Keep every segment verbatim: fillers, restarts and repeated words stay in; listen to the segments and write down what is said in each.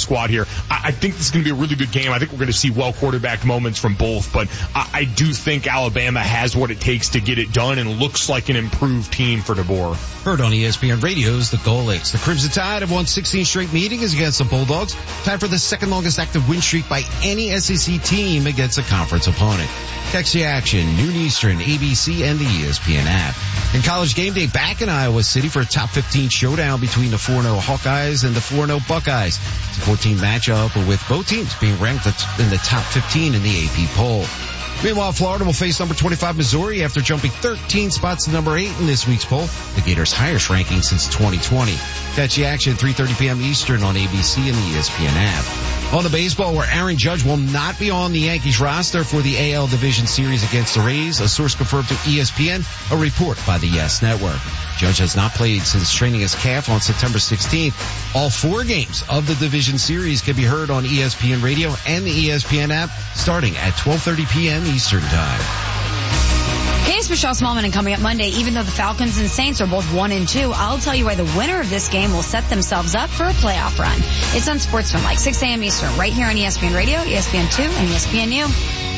squad here. I, I think this is going to be a really good game. I think we're going to see well quarterbacked moments from both, but I, I do think Alabama has what it takes to get it done and looks like an improved team for DeBoer. Heard on E S P N Radio's The Golics. The Crimson Tide have won sixteen straight meetings against the Bulldogs, tied for the second longest active win streak by any S E C team against a conference opponent. Catch the action, noon Eastern, A B C, and the E S P N app. And College Game Day back in Iowa City for a top fifteen showdown between the four and oh Hawkeyes and the four and oh Buckeyes. It's a four-team matchup with both teams being ranked in the top fifteen in the A P poll. Meanwhile, Florida will face number twenty-five Missouri after jumping thirteen spots to number eight in this week's poll, the Gators' highest ranking since twenty twenty. Catch the action three thirty p.m. Eastern on A B C and the E S P N app. On the baseball, where Aaron Judge will not be on the Yankees roster for the A L Division Series against the Rays, a source confirmed to E S P N, a report by the Yes Network. Judge has not played since training his calf on September sixteenth. All four games of the Division Series can be heard on E S P N Radio and the E S P N app starting at twelve thirty p.m. Eastern Time. Hey, it's Michelle Smallman, and coming up Monday, even though the Falcons and Saints are both one and two, I'll tell you why the winner of this game will set themselves up for a playoff run. It's on SportsFan, like six a.m. Eastern, right here on E S P N Radio, E S P N two, and E S P N U.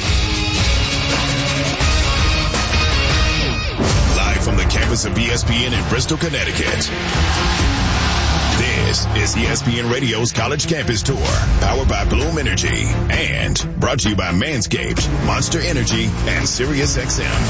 Live from the campus of E S P N in Bristol, Connecticut. This is E S P N Radio's College Campus Tour, powered by Bloom Energy, and brought to you by Manscaped, Monster Energy, and SiriusXM.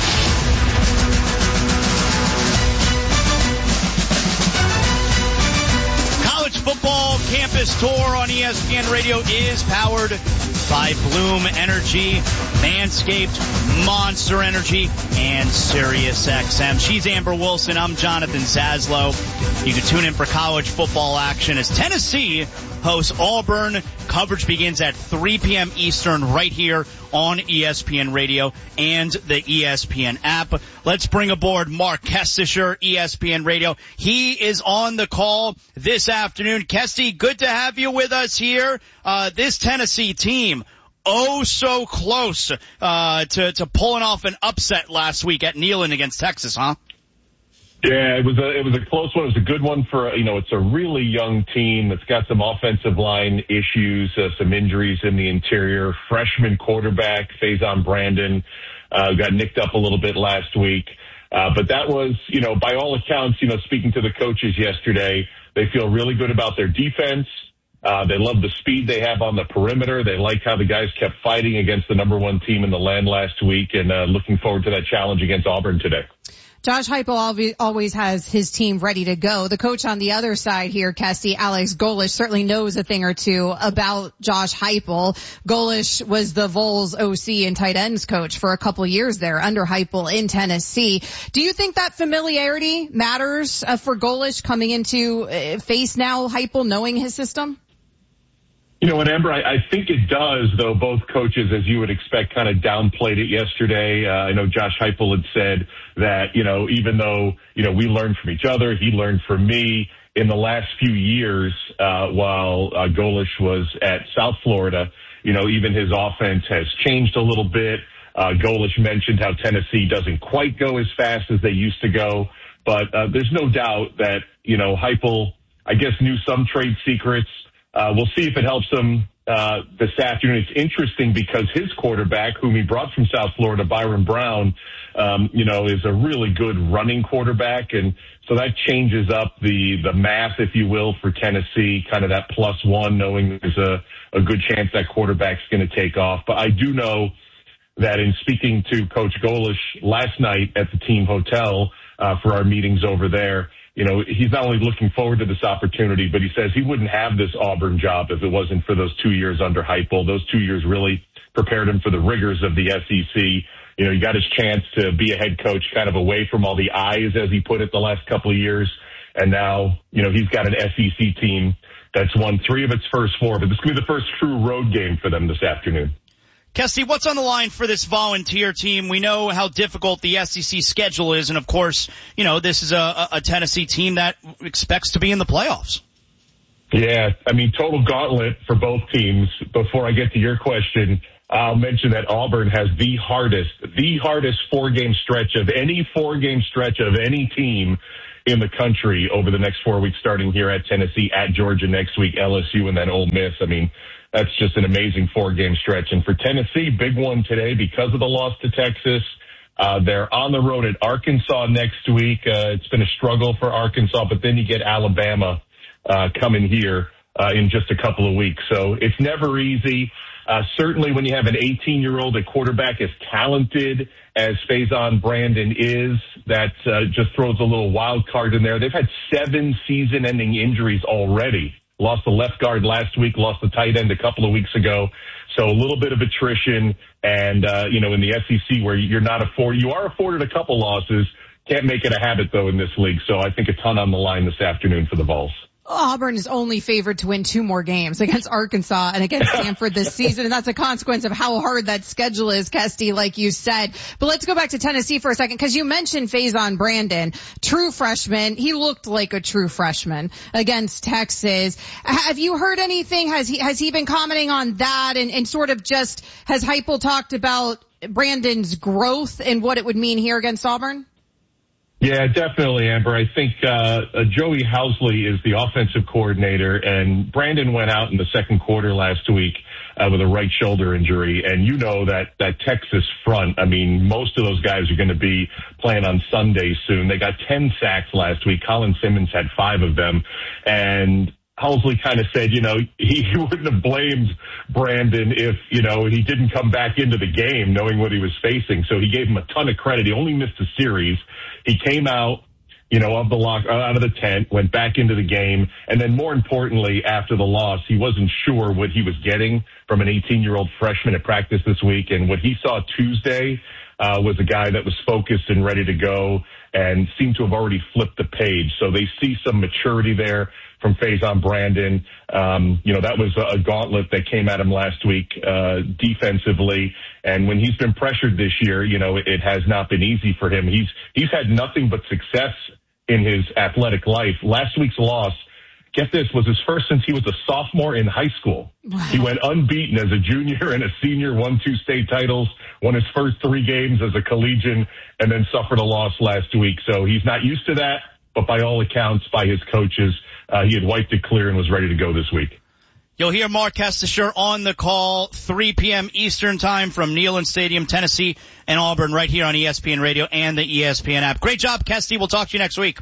College Football Campus Tour on E S P N Radio is powered by Bloom Energy, Manscaped, Monster Energy, and SiriusXM. She's Amber Wilson. I'm Jonathan Zaslow. You can tune in for college football action as Tennessee hosts Auburn. Coverage begins at three p.m. Eastern right here on E S P N Radio and the E S P N app. Let's bring aboard Mark Kestisher, E S P N Radio. He is on the call this afternoon. Kesty, good to have you with us here. Uh, this Tennessee team, oh so close uh, to, to pulling off an upset last week at Neyland against Texas, huh? Yeah, it was a it was a close one. It was a good one for, you know, it's a really young team that's got some offensive line issues, uh, some injuries in the interior. Freshman quarterback Faison Brandon uh, got nicked up a little bit last week, uh, but that was, you know, by all accounts, you know, speaking to the coaches yesterday, they feel really good about their defense. Uh, they love the speed they have on the perimeter. They like how the guys kept fighting against the number one team in the land last week, and uh, looking forward to that challenge against Auburn today. Josh Heupel always has his team ready to go. The coach on the other side here, Kesty, Alex Golesh, certainly knows a thing or two about Josh Heupel. Golesh was the Vols O C and tight ends coach for a couple years there under Heupel in Tennessee. Do you think that familiarity matters uh, for Golesh coming into uh, face now Heupel, knowing his system? You know what, Amber, I, I think it does, though both coaches, as you would expect, kind of downplayed it yesterday. Uh, I know Josh Heupel had said that, you know, even though, you know, we learned from each other, he learned from me in the last few years, uh, while uh, Golesh was at South Florida, you know, even his offense has changed a little bit. Uh, Golesh mentioned how Tennessee doesn't quite go as fast as they used to go, but uh, there's no doubt that, you know, Heupel, I guess, knew some trade secrets. Uh, we'll see if it helps him uh, this afternoon. It's interesting because his quarterback, whom he brought from South Florida, Byron Brown, um, you know, is a really good running quarterback. And so that changes up the, the math, if you will, for Tennessee, kind of that plus one, knowing there's a, a good chance that quarterback's going to take off. But I do know that in speaking to Coach Golesh last night at the team hotel uh, for our meetings over there, you know, he's not only looking forward to this opportunity, but he says he wouldn't have this Auburn job if it wasn't for those two years under Heupel. Those two years really prepared him for the rigors of the S E C. You know, he got his chance to be a head coach kind of away from all the eyes, as he put it, the last couple of years. And now, you know, he's got an S E C team that's won three of its first four, but this is going to be the first true road game for them this afternoon. Kesty, what's on the line for this volunteer team? We know how difficult the S E C schedule is, and of course, you know, this is a, a Tennessee team that expects to be in the playoffs. Yeah, I mean, total gauntlet for both teams. Before I get to your question, I'll mention that Auburn has the hardest, the hardest four-game stretch of any four-game stretch of any team in the country over the next four weeks, starting here at Tennessee, at Georgia next week, L S U, and then Ole Miss. I mean, that's just an amazing four-game stretch. And for Tennessee, big one today because of the loss to Texas. Uh, they're on the road at Arkansas next week. Uh, it's been a struggle for Arkansas, but then you get Alabama uh, coming here uh, in just a couple of weeks. So it's never easy. Uh, certainly when you have an eighteen-year-old at quarterback as talented as Faison Brandon is, that uh, just throws a little wild card in there. They've had seven season-ending injuries already. Lost the left guard last week, lost the tight end a couple of weeks ago. So a little bit of attrition. And, uh, you know, in the S E C where you're not afforded, you are afforded a couple losses. Can't make it a habit, though, in this league. So I think a ton on the line this afternoon for the Vols. Auburn is only favored to win two more games against Arkansas and against Stanford this season, and that's a consequence of how hard that schedule is, Kesty, like you said. But let's go back to Tennessee for a second, because you mentioned Faison Brandon, true freshman. He looked like a true freshman against Texas. Have you heard anything? Has he has he been commenting on that, and, and sort of just has Heupel talked about Brandon's growth and what it would mean here against Auburn? Yeah, definitely, Amber. I think uh, uh Joey Housley is the offensive coordinator, and Brandon went out in the second quarter last week uh, with a right shoulder injury. And you know that that Texas front, I mean, most of those guys are going to be playing on Sunday soon. They got ten sacks last week. Colin Simmons had five of them. And Housley kind of said, you know, he, he wouldn't have blamed Brandon if, you know, he didn't come back into the game knowing what he was facing. So he gave him a ton of credit. He only missed a series. He came out, you know, of the lock, out of the tent, went back into the game. And then more importantly, after the loss, he wasn't sure what he was getting from an eighteen-year-old freshman at practice this week. And what he saw Tuesday uh, was a guy that was focused and ready to go and seemed to have already flipped the page. So they see some maturity there from Faison Brandon. Um, you know, that was a gauntlet that came at him last week, uh, defensively. And when he's been pressured this year, you know, it, it has not been easy for him. He's, he's had nothing but success in his athletic life. Last week's loss, get this, was his first since he was a sophomore in high school. Wow. He went unbeaten as a junior and a senior, won two state titles, won his first three games as a collegian, and then suffered a loss last week. So he's not used to that, but by all accounts, by his coaches, Uh, he had wiped it clear and was ready to go this week. You'll hear Mark Kestisher on the call, three p.m. Eastern time from Neyland Stadium, Tennessee and Auburn, right here on E S P N Radio and the E S P N app. Great job, Kesty. We'll talk to you next week.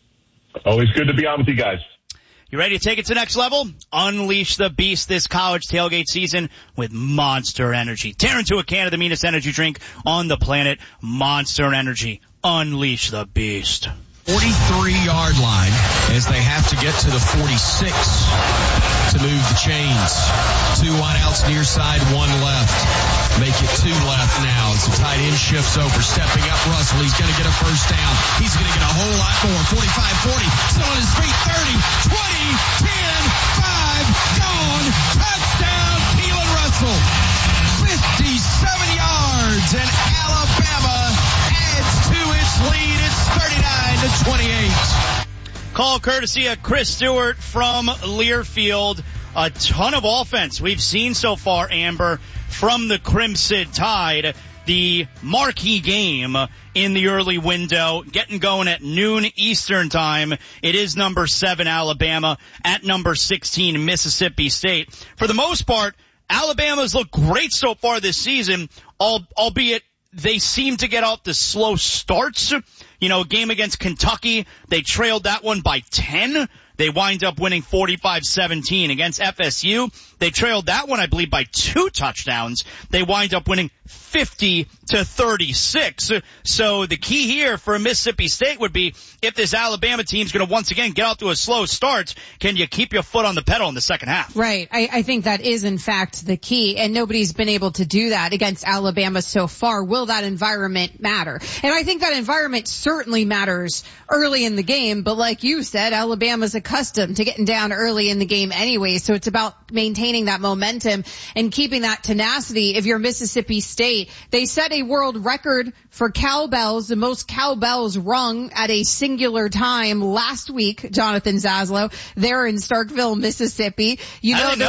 Always good to be on with you guys. You ready to take it to the next level? Unleash the beast this college tailgate season with Monster Energy. Tear into a can of the meanest energy drink on the planet, Monster Energy. Unleash the beast. forty-three-yard line as they have to get to the forty-six to move the chains. Two wideouts near side, one left. Make it two left now as the tight end shifts over. Stepping up Russell. He's going to get a first down. He's going to get a whole lot more. forty-five forty. Still on his feet. thirty, twenty, ten, five, gone. Touchdown, Keelan Russell. fifty-seven yards, and Alabama adds to its lead. It's thirty-nine to twenty-eight. Call courtesy of Chris Stewart from Learfield. A ton of offense we've seen so far, Amber, from the Crimson Tide. The marquee game in the early window, getting going at noon Eastern time. It is number seven Alabama at number sixteen Mississippi State. For the most part, Alabama's looked great so far this season, albeit they seem to get out the slow starts. You know, game against Kentucky, they trailed that one by ten. They wind up winning forty-five seventeen. Against F S U, they trailed that one, I believe, by two touchdowns. They wind up winning fifty to thirty-six. So the key here for Mississippi State would be, if this Alabama team's going to once again get out to a slow start, can you keep your foot on the pedal in the second half? Right. I, I think that is, in fact, the key, and nobody's been able to do that against Alabama so far. Will that environment matter? And I think that environment certainly matters early in the game, but like you said, Alabama's accustomed to getting down early in the game anyway, so it's about maintaining that momentum and keeping that tenacity. If you're Mississippi State, they set a world record for cowbells, the most cowbells rung at a singular time last week, Jonathan Zaslow, there in Starkville, Mississippi. You know, I don't those, know.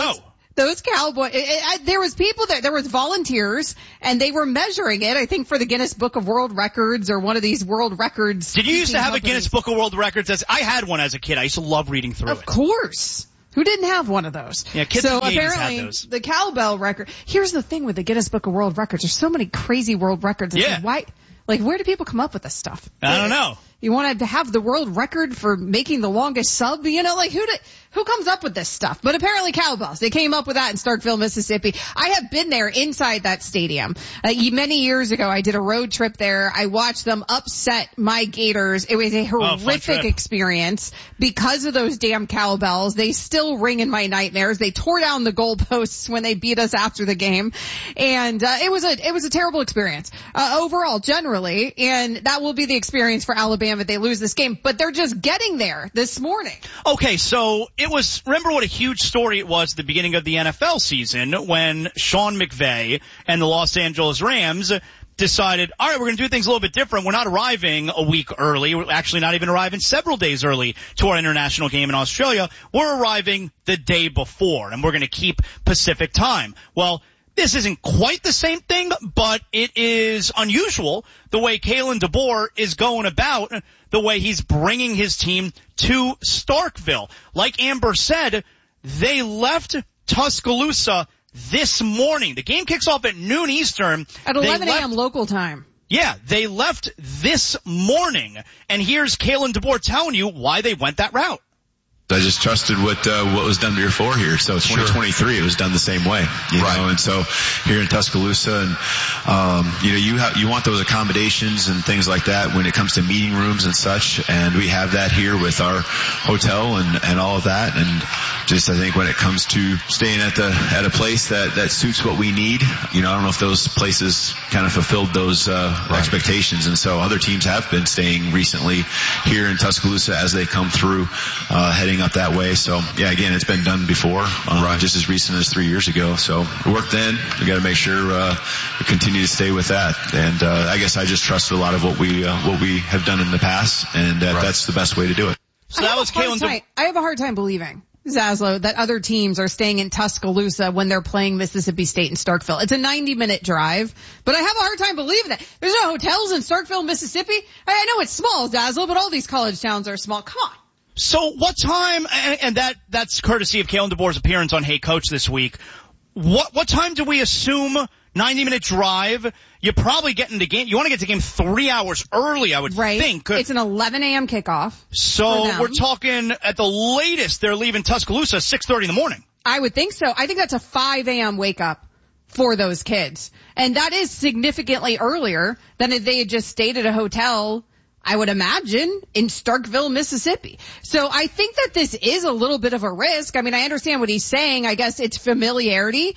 Those Cowboys, it, it, there was people there, there was volunteers, and they were measuring it, I think, for the Guinness Book of World Records or one of these world records. Did you used to have companies. a Guinness Book of World Records? As I had one as a kid. I used to love reading through of it. Of course. Who didn't have one of those? Yeah, kids so in the eighties apparently, had those. The cowbell record. Here's the thing with the Guinness Book of World Records. There's so many crazy world records. It's Yeah. like, why? Like, where do people come up with this stuff? I don't know. You wanted to have the world record for making the longest sub? You know, like who did, who comes up with this stuff? But apparently cowbells. They came up with that in Starkville, Mississippi. I have been there inside that stadium. Uh, many years ago, I did a road trip there. I watched them upset my Gators. It was a horrific oh, experience because of those damn cowbells. They still ring in my nightmares. They tore down the goalposts when they beat us after the game. And, uh, it was a, it was a terrible experience, uh, overall, generally. And that will be the experience for Alabama if they lose this game, but they're just getting there this morning. Okay, so it was, remember what a huge story it was at the beginning of the N F L season when Sean McVay and the Los Angeles Rams decided, all right, we're going to do things a little bit different. We're not arriving a week early. We're actually not even arriving several days early to our international game in Australia. We're arriving the day before, and we're going to keep Pacific time. Well, this isn't quite the same thing, but it is unusual the way Kalen DeBoer is going about, the way he's bringing his team to Starkville. Like Amber said, they left Tuscaloosa this morning. The game kicks off at noon Eastern. At eleven a.m. local time. Yeah, they left this morning. And here's Kalen DeBoer telling you why they went that route. I just trusted what uh, what was done before here. So twenty twenty-three, sure. It was done the same way, you right. know. And so here in Tuscaloosa, and um, you know, you have you want those accommodations and things like that when it comes to meeting rooms and such. And we have that here with our hotel and and all of that. And just I think when it comes to staying at the at a place that that suits what we need, you know, I don't know if those places kind of fulfilled those uh, right. expectations. And so other teams have been staying recently here in Tuscaloosa as they come through, uh, heading up that way. So yeah, again, it's been done before, um, right. just as recent as three years ago. So it worked then. We got to make sure uh, we continue to stay with that. And uh, I guess I just trust a lot of what we uh, what we have done in the past, and uh, right. that's the best way to do it. So that was Kalen. De- I have a hard time believing, Zaslow, that other teams are staying in Tuscaloosa when they're playing Mississippi State in Starkville. It's a ninety minute drive, but I have a hard time believing that. There's no hotels in Starkville, Mississippi. I know it's small, Zaslow, but all these college towns are small. Come on. So what time, and, and that, that's courtesy of Kalen DeBoer's appearance on Hey Coach this week. What, what time do we assume ninety minute drive? You're probably getting to game, you want to get to game three hours early, I would right. think. It's an eleven a.m. kickoff. So we're talking at the latest, they're leaving Tuscaloosa six thirty in the morning. I would think so. I think that's a five a.m. wake up for those kids. And that is significantly earlier than if they had just stayed at a hotel, I would imagine, in Starkville, Mississippi. So I think that this is a little bit of a risk. I mean, I understand what he's saying. I guess it's familiarity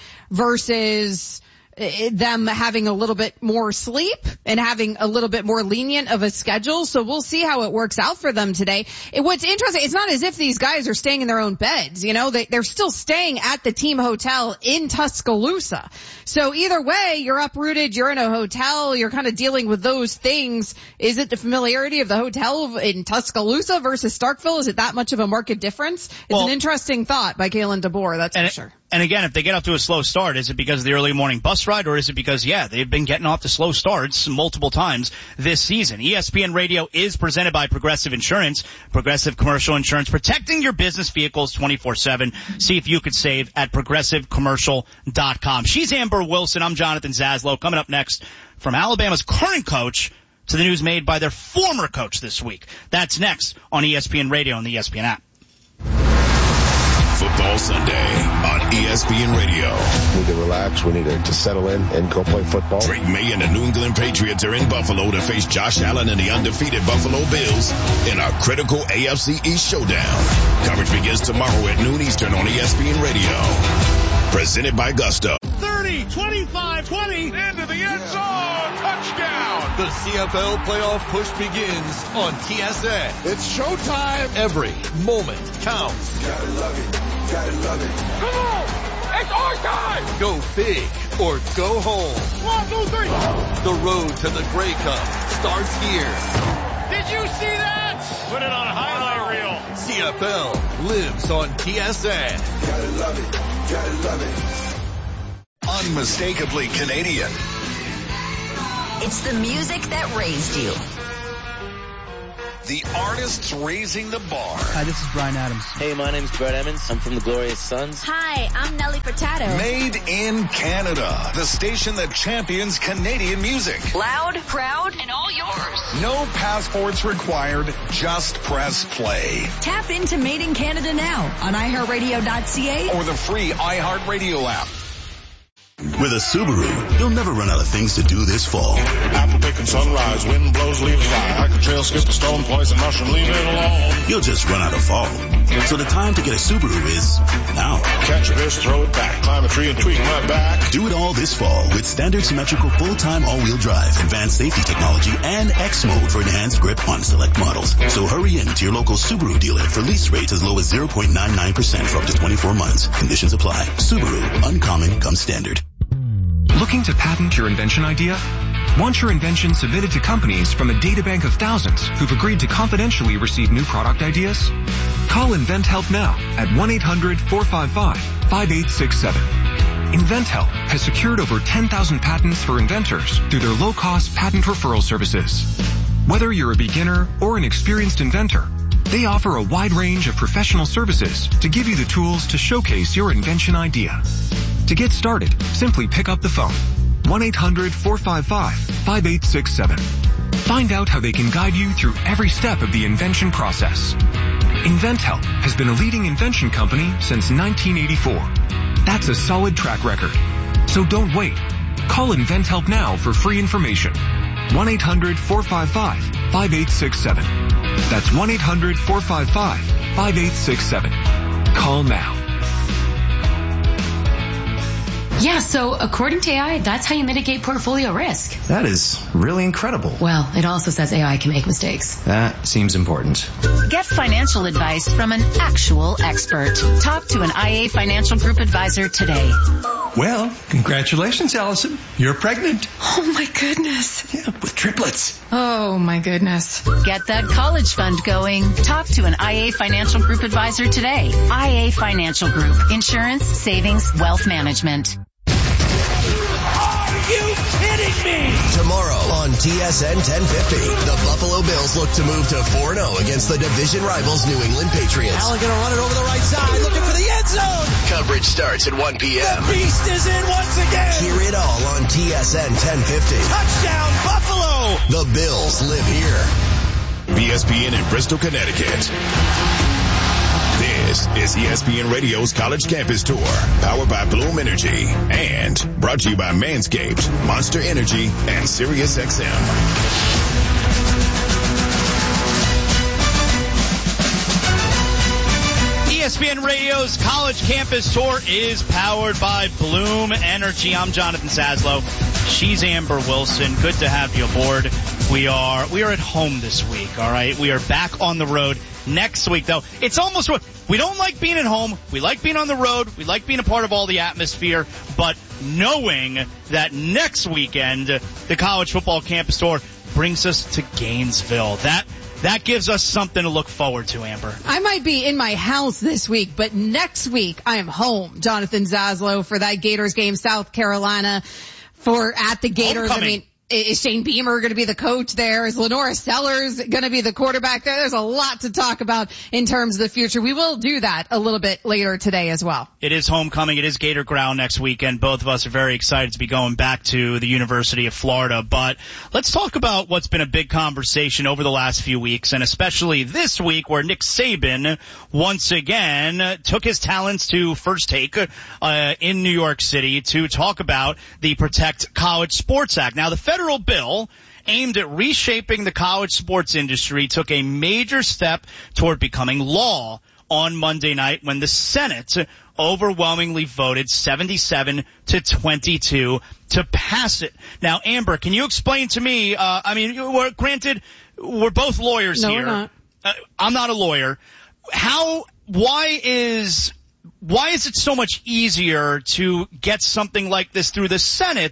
versus them having a little bit more sleep and having a little bit more lenient of a schedule. So we'll see how it works out for them today. It, what's interesting, it's not as if these guys are staying in their own beds. You know, they, they're still staying at the team hotel in Tuscaloosa. So either way, you're uprooted, you're in a hotel, you're kind of dealing with those things. Is it the familiarity of the hotel in Tuscaloosa versus Starkville? Is it that much of a market difference? It's well, an interesting thought by Kalen DeBoer, that's for it, sure. And again, if they get off to a slow start, is it because of the early morning bus ride, or is it because, yeah, they've been getting off to slow starts multiple times this season? E S P N Radio is presented by Progressive Insurance. Progressive Commercial Insurance, protecting your business vehicles twenty-four seven. See if you could save at progressive commercial dot com. She's Amber Wilson. I'm Jonathan Zaslow. Coming up next, from Alabama's current coach to the news made by their former coach this week. That's next on E S P N Radio and the E S P N app. Football Sunday on E S P N Radio. We need to relax. We need to, to settle in and go play football. Drake May and the New England Patriots are in Buffalo to face Josh Allen and the undefeated Buffalo Bills in a critical A F C East showdown. Coverage begins tomorrow at noon Eastern on E S P N Radio. Presented by Gusto. thirty, twenty-five, twenty, into the end zone. Touchdown. The C F L playoff push begins on T S A. It's showtime. Every moment counts. Gotta love it. Gotta love it. Come on. It's our time. Go big or go home. One, two, three. The road to the Grey Cup starts here. Did you see that? Put it on a highlight reel. C F L lives on T S A. Gotta love it. Gotta love it. Unmistakably Canadian. It's the music that raised you. The artists raising the bar. Hi, this is Bryan Adams. Hey, my name's Brett Emmons. I'm from the Glorious Sons. Hi, I'm Nelly Furtado. Made in Canada. The station that champions Canadian music. Loud, proud, and all yours. No passports required. Just press play. Tap into Made in Canada now on i heart radio dot c a or the free iHeartRadio app. With a Subaru, you'll never run out of things to do this fall. Apple picking sunrise, wind blows, leaves fly. I can trail skip a stone, poison mushroom, leave it alone. You'll just run out of fall. So the time to get a Subaru is now. Catch a fish, throw it back, climb a tree and tweak my back. Do it all this fall with standard symmetrical full-time all-wheel drive, advanced safety technology, and X mode for enhanced grip on select models. So hurry in to your local Subaru dealer for lease rates as low as zero point nine nine percent for up to twenty-four months. Conditions apply. Subaru, uncommon comes standard. Looking to patent your invention idea? Want your invention submitted to companies from a databank of thousands who've agreed to confidentially receive new product ideas? Call InventHelp now at one eight hundred four five five five eight six seven. InventHelp has secured over ten thousand patents for inventors through their low-cost patent referral services. Whether you're a beginner or an experienced inventor, they offer a wide range of professional services to give you the tools to showcase your invention idea. To get started, simply pick up the phone. one eight hundred four five five five eight six seven. Find out how they can guide you through every step of the invention process. InventHelp has been a leading invention company since nineteen eighty-four. That's a solid track record. So don't wait. Call InventHelp now for free information. one eight hundred four five five five eight six seven. That's one eight hundred four five five five eight six seven. Call now. Yeah, so according to A I, that's how you mitigate portfolio risk. That is really incredible. Well, it also says A I can make mistakes. That seems important. Get financial advice from an actual expert. Talk to an I A Financial Group advisor today. Well, congratulations, Allison. You're pregnant. Oh my goodness. Yeah, with triplets. Oh my goodness. Get that college fund going. Talk to an I A Financial Group advisor today. I A Financial Group. Insurance, savings, wealth management. Are you kidding me? Tomorrow on T S N ten fifty, the Buffalo Bills look to move to four and oh against the division rivals New England Patriots. Allen gonna run it over the right side, looking for the end zone. Coverage starts at one p.m. The beast is in once again. Hear it all on T S N ten fifty. Touchdown Buffalo! The Bills live here. E S P N in Bristol, Connecticut. This is E S P N Radio's College Campus Tour, powered by Bloom Energy, and brought to you by Manscaped, Monster Energy, and Sirius X M. E S P N Radio's College Campus Tour is powered by Bloom Energy. I'm Jonathan Saslow. She's Amber Wilson. Good to have you aboard. We are we are at home this week, all right? We are back on the road next week, though. It's almost what we don't like being at home. We like being on the road. We like being a part of all the atmosphere. But knowing that next weekend the College Football Campus Tour brings us to Gainesville, that that gives us something to look forward to, Amber. I might be in my house this week, but next week I am home, Jonathan Zaslow, for that Gators game, South Carolina, for at the Gators. Homecoming. I mean, is Shane Beamer going to be the coach there? Is Lenora Sellers going to be the quarterback there? There's a lot to talk about in terms of the future. We will do that a little bit later today as well. It is homecoming. It is Gator Ground next weekend. Both of us are very excited to be going back to the University of Florida. But let's talk about what's been a big conversation over the last few weeks, and especially this week, where Nick Saban once again took his talents to First Take uh, in New York City to talk about the Protect College Sports Act. Now, the federal bill aimed at reshaping the college sports industry took a major step toward becoming law on Monday night when the Senate overwhelmingly voted seventy-seven to twenty-two to pass it. Now, Amber, can you explain to me, uh, I mean, we're, granted, we're both lawyers no, here. We're not. Uh, I'm not a lawyer. How, why is... Why is it so much easier to get something like this through the Senate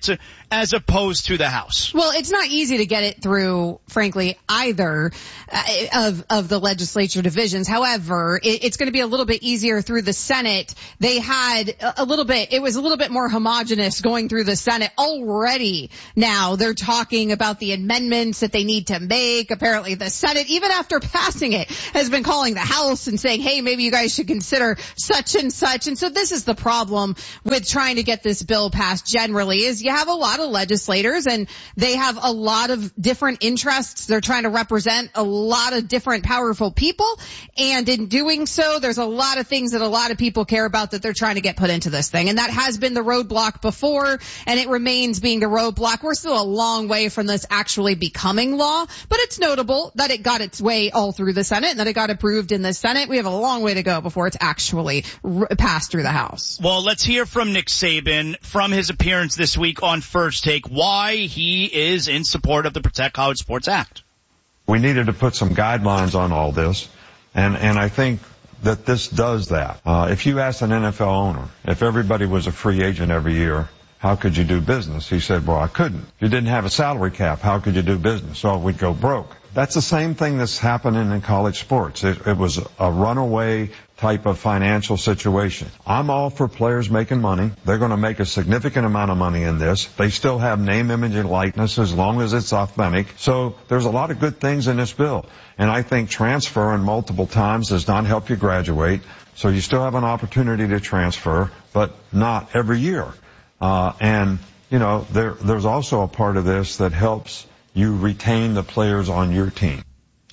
as opposed to the House. Well, it's not easy to get it through, frankly, either uh, of of the legislature divisions. However, it, it's going to be a little bit easier through the Senate. They had a little bit, it was a little bit more homogenous going through the Senate already. Now they're talking about the amendments that they need to make. Apparently the Senate, even after passing it, has been calling the House and saying, hey, maybe you guys should consider such and such. And so this is the problem with trying to get this bill passed generally, is you have a lot of legislators and they have a lot of different interests. They're trying to represent a lot of different powerful people. And in doing so, there's a lot of things that a lot of people care about that they're trying to get put into this thing. And that has been the roadblock before, and it remains being the roadblock. We're still a long way from this actually becoming law, but it's notable that it got its way all through the Senate and that it got approved in the Senate. We have a long way to go before it's actually r- passed through the House. Well, let's hear from Nick Saban from his appearance this week on First Take, why he is in support of the Protect College Sports Act. We needed to put some guidelines on all this, and, and I think that this does that. Uh, if you ask an N F L owner, if everybody was a free agent every year, how could you do business? He said, well, I couldn't. If you didn't have a salary cap, how could you do business? So we'd go broke. That's the same thing that's happening in college sports. It, it was a runaway type of financial situation. I'm all for players making money. They're going to make a significant amount of money in this. They still have name, image, and likeness as long as it's authentic. So there's a lot of good things in this bill. And I think transferring multiple times does not help you graduate. So you still have an opportunity to transfer, but not every year. Uh, and, you know, there, there's also a part of this that helps you retain the players on your team.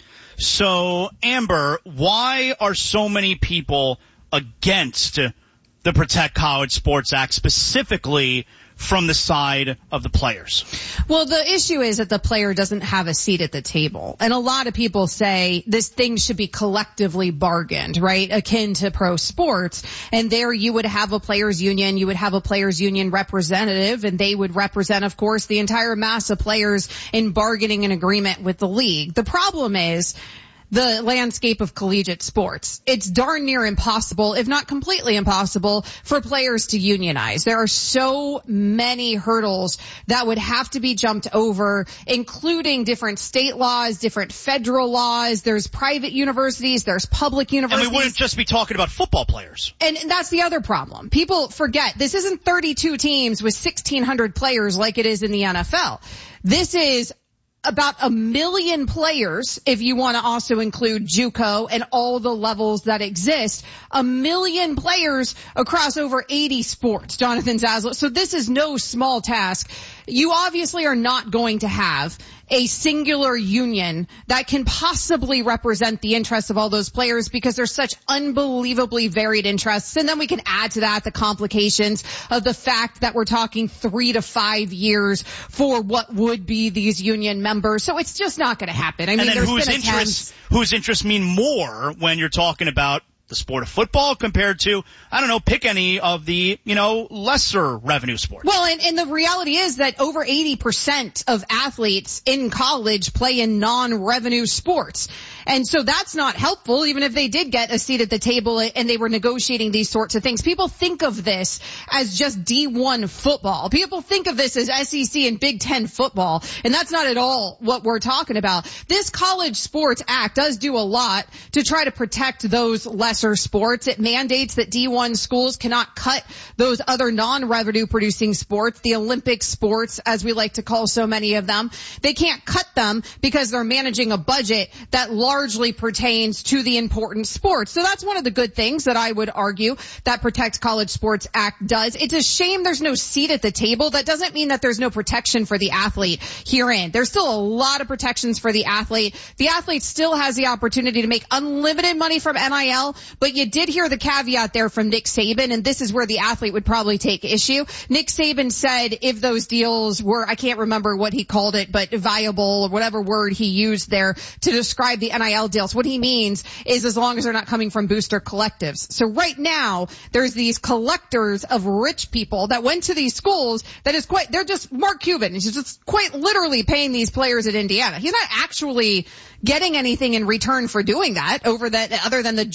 So, Amber, why are so many people against the Protect College Sports Act, specifically from the side of the players? Well, the issue is that the player doesn't have a seat at the table. And a lot of people say this thing should be collectively bargained, right? Akin to pro sports. And there you would have a players union, you would have a players union representative, and they would represent, of course, the entire mass of players in bargaining an agreement with the league. The problem is the landscape of collegiate sports. It's darn near impossible, if not completely impossible, for players to unionize. There are so many hurdles that would have to be jumped over, including different state laws, different federal laws. There's private universities, there's public universities. And we wouldn't just be talking about football players. And that's the other problem. People forget this isn't thirty-two teams with sixteen hundred players like it is in the N F L. This is about a million players, if you want to also include JUCO and all the levels that exist, a million players across over eighty sports, Jonathan Zaslow. So this is no small task. You obviously are not going to have a singular union that can possibly represent the interests of all those players because there's such unbelievably varied interests. And then we can add to that the complications of the fact that we're talking three to five years for what would be these union members. So it's just not going to happen. I mean, and then there's whose been interests, whose interests mean more when you're talking about the sport of football compared to, I don't know, pick any of the, you know, lesser revenue sports. Well, and, and the reality is that over eighty percent of athletes in college play in non-revenue sports. And so that's not helpful, even if they did get a seat at the table and they were negotiating these sorts of things. People think of this as just D one football. People think of this as S E C and Big Ten football. And that's not at all what we're talking about. This College Sports Act does do a lot to try to protect those less sports. It mandates that D one schools cannot cut those other non-revenue producing sports, the Olympic sports, as we like to call so many of them. They can't cut them because they're managing a budget that largely pertains to the important sports. So that's one of the good things that I would argue that Protect College Sports Act does. It's a shame there's no seat at the table. That doesn't mean that there's no protection for the athlete herein. There's still a lot of protections for the athlete. The athlete still has the opportunity to make unlimited money from N I L. But you did hear the caveat there from Nick Saban, and this is where the athlete would probably take issue. Nick Saban said if those deals were, I can't remember what he called it, but viable or whatever word he used there to describe the N I L deals. What he means is as long as they're not coming from booster collectives. So right now, there's these collectors of rich people that went to these schools that is quite, they're just, Mark Cuban is just quite literally paying these players at Indiana. He's not actually getting anything in return for doing that over that, other than the joy I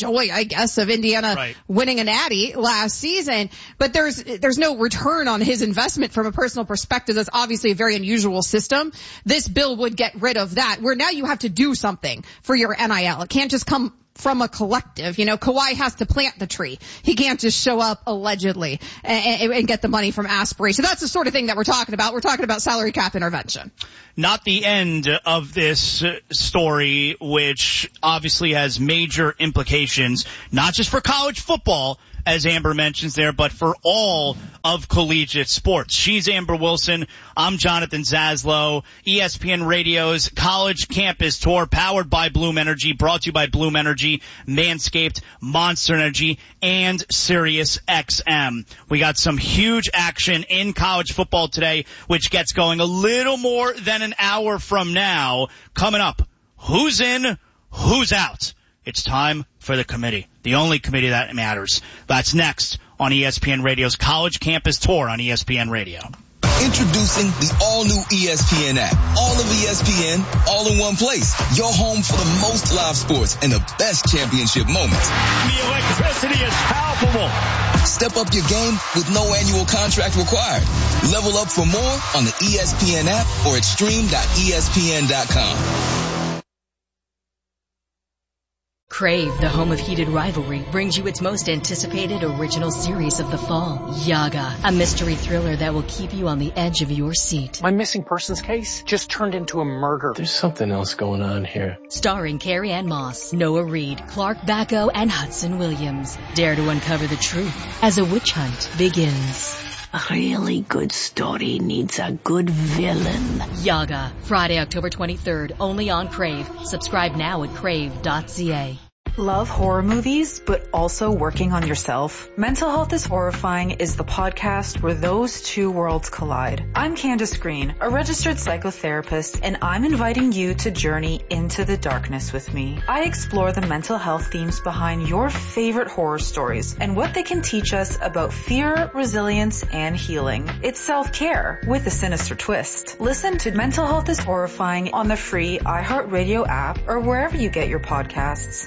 I guess, of Indiana right. winning a natty last season. But there's, there's no return on his investment from a personal perspective. That's obviously a very unusual system. This bill would get rid of that, where now you have to do something for your N I L. It can't just come from a collective. You know, Kawhi has to plant the tree. He can't just show up allegedly and, and get the money from aspiration. That's the sort of thing that we're talking about. We're talking about salary cap intervention. Not the end of this story, which obviously has major implications, not just for college football, as Amber mentions there, but for all of collegiate sports. She's Amber Wilson. I'm Jonathan Zaslow. E S P N Radio's College Campus Tour, powered by Bloom Energy, brought to you by Bloom Energy, Manscaped, Monster Energy, and Sirius X M. We got some huge action in college football today, which gets going a little more than an hour from now. Coming up, who's in, who's out? It's time for the committee, the only committee that matters. That's next on E S P N Radio's College Campus Tour on E S P N Radio. Introducing the all-new E S P N app. All of E S P N, all in one place. Your home for the most live sports and the best championship moments. The electricity is palpable. Step up your game with no annual contract required. Level up for more on the E S P N app or at stream dot E S P N dot com. Crave, the home of heated rivalry, brings you its most anticipated original series of the fall, Yaga, a mystery thriller that will keep you on the edge of your seat. My missing persons case just turned into a murder. There's something else going on here. Starring Carrie Ann Moss, Noah Reid, Clark Bacco, and Hudson Williams. Dare to uncover the truth as a witch hunt begins. A really good story needs a good villain. Yaga, Friday, October twenty-third, only on Crave. Subscribe now at crave dot c a. Love horror movies, but also working on yourself? Mental Health is Horrifying is the podcast where those two worlds collide. I'm Candace Green, a registered psychotherapist, and I'm inviting you to journey into the darkness with me. I explore the mental health themes behind your favorite horror stories and what they can teach us about fear, resilience, and healing. It's self-care with a sinister twist. Listen to Mental Health is Horrifying on the free iHeartRadio app or wherever you get your podcasts.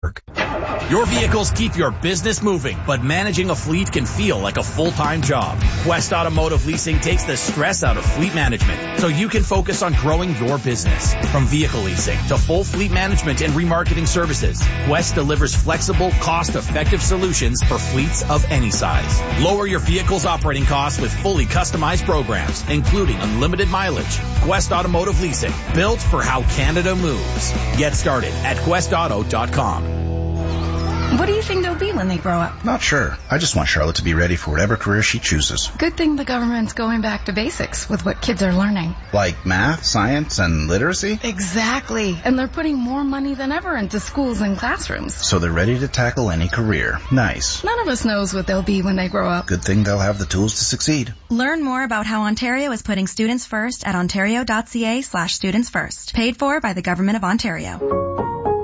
Your vehicles keep your business moving, but managing a fleet can feel like a full-time job. Quest Automotive Leasing takes the stress out of fleet management so you can focus on growing your business. From vehicle leasing to full fleet management and remarketing services, Quest delivers flexible, cost-effective solutions for fleets of any size. Lower your vehicle's operating costs with fully customized programs, including unlimited mileage. Quest Automotive Leasing, built for how Canada moves. Get started at quest auto dot com. What do you think they'll be when they grow up? Not sure. I just want Charlotte to be ready for whatever career she chooses. Good thing the government's going back to basics with what kids are learning. Like math, science, and literacy? Exactly. And they're putting more money than ever into schools and classrooms. So they're ready to tackle any career. Nice. None of us knows what they'll be when they grow up. Good thing they'll have the tools to succeed. Learn more about how Ontario is putting students first at ontario dot c a slash students first. Paid for by the Government of Ontario.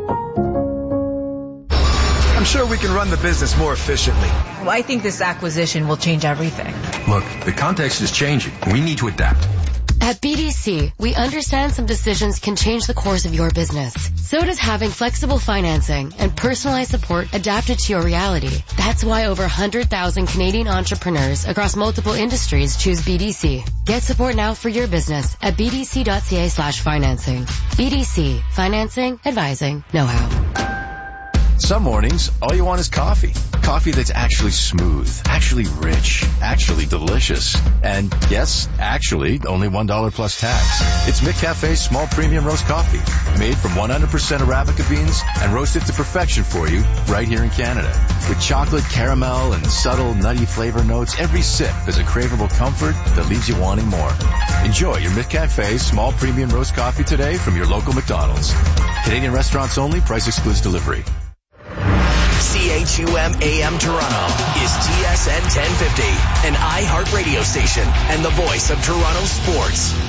I'm sure we can run the business more efficiently. Well, I think this acquisition will change everything. Look, the context is changing. We need to adapt. At B D C, we understand some decisions can change the course of your business. So does having flexible financing and personalized support adapted to your reality. That's why over one hundred thousand Canadian entrepreneurs across multiple industries choose B D C. Get support now for your business at b d c dot c a slash financing. B D C, financing, advising, know-how. Some mornings, all you want is coffee. Coffee that's actually smooth, actually rich, actually delicious. And yes, actually, only one dollar plus tax. It's McCafe's small premium roast coffee, made from one hundred percent Arabica beans and roasted to perfection for you right here in Canada. With chocolate, caramel, and subtle nutty flavor notes, every sip is a craveable comfort that leaves you wanting more. Enjoy your McCafe small premium roast coffee today from your local McDonald's. Canadian restaurants only, price excludes delivery. C H U M A M Toronto is T S N ten fifty, an iHeart radio station and the voice of Toronto sports.